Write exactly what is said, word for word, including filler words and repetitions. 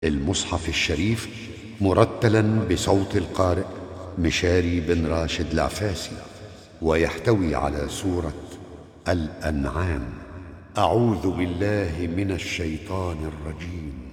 المصحف الشريف مرتلا بصوت القارئ مشاري بن راشد العفاسي، ويحتوي على سورة الأنعام. أعوذ بالله من الشيطان الرجيم.